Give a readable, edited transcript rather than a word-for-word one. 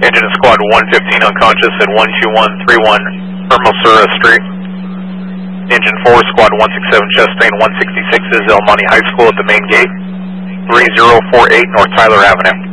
Engine Squad 115 unconscious at 12131 Hermosura Street. Engine 4 Squad 167 Chastain 166 is El Monte High School at the main gate. 3048 North Tyler Avenue.